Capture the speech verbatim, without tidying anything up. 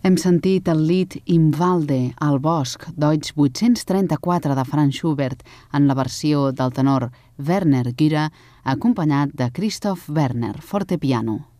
Hem sentit el lied Im Walde, al bosc, Deutsch vuit-cents trenta-quatre de Franz Schubert, en la versió del tenor Werner Gürer, acompanyat de Christoph Werner, fortepiano.